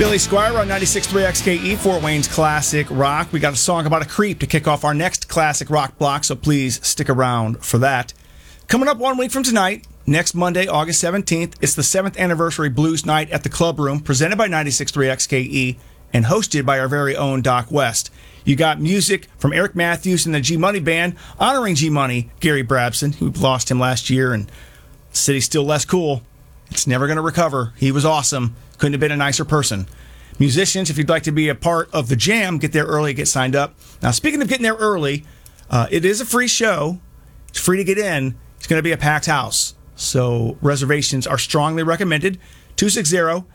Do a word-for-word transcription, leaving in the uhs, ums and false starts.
Billy Squire on ninety-six point three X K E, Fort Wayne's Classic Rock. We got a song about a creep to kick off our next Classic Rock block, so please stick around for that. Coming up one week from tonight, next Monday, August seventeenth, it's the seventh anniversary Blues Night at the Club Room, presented by ninety-six point three X K E and hosted by our very own Doc West. You got music from Eric Matthews and the G-Money Band, honoring G-Money, Gary Brabson, who lost him last year, and the city's still less cool. It's never going to recover. He was awesome. Couldn't have been a nicer person. Musicians, if you'd like to be a part of the jam, get there early, get signed up. Now, speaking of getting there early, uh, it is a free show. It's free to get in. It's going to be a packed house. So reservations are strongly recommended. two six zero